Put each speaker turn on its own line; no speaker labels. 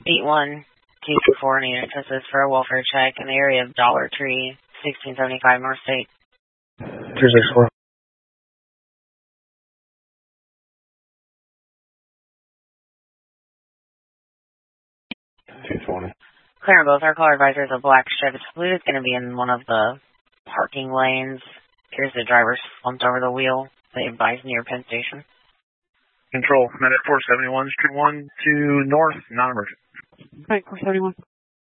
81-224 unit. This is for a welfare check in the area of Dollar Tree, 1675 North State.
264.
Clear on both. Our call advisor is a black Chevy Salute. It's going to be in one of the parking lanes. Here's the driver slumped over the wheel. They advise near Penn Station.
Control, Med at 471, Street 1 to North, non-emergent.
Right, 471.